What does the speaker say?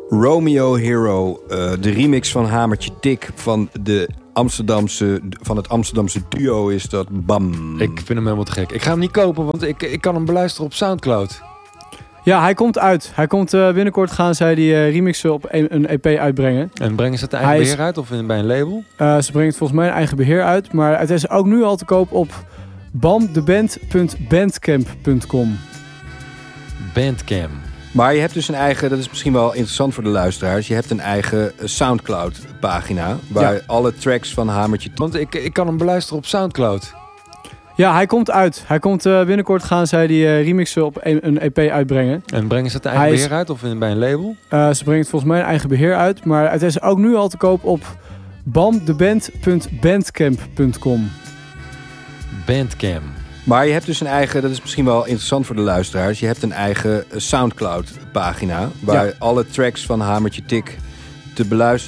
Romeo Hero, de remix van Hamertje Tik van het Amsterdamse duo is dat. Bam. Ik vind hem helemaal te gek. Ik ga hem niet kopen, want ik kan hem beluisteren op Soundcloud. Ja, hij komt uit. Hij komt binnenkort gaan zij die remixen op een EP uitbrengen. En brengen ze het eigen beheer uit of bij een label? Ze brengen het volgens mij in eigen beheer uit. Maar het is ook nu al te koop op bamdeband.bandcamp.com. Bandcamp. Maar je hebt dus een eigen, dat is misschien wel interessant voor de luisteraars. Je hebt een eigen Soundcloud pagina. Waar alle tracks van Hamertje Tik. Want ik kan hem beluisteren op Soundcloud. Ja, hij komt uit. Hij komt binnenkort gaan zij die remixen op een EP uitbrengen. En brengen ze het eigen beheer uit of bij een label? Ze brengen het volgens mij in eigen beheer uit. Maar het is ook nu al te koop op bamdeband.bandcamp.com. Bandcamp. Maar je hebt dus een eigen, dat is misschien wel interessant voor de luisteraars. Je hebt een eigen Soundcloud pagina. Waar alle tracks van Hamertje Tik te beluisteren.